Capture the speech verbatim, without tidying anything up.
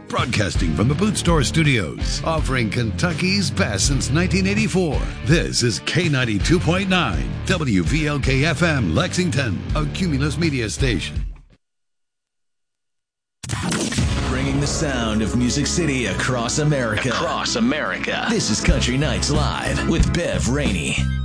Broadcasting from the Boot Store Studios, offering Kentucky's best since nineteen eighty-four. This is K ninety-two point nine, W V L K F M, Lexington, a Cumulus Media station. Bringing the sound of Music City across America. Across America. This is Country Nights Live with Bev Rainey.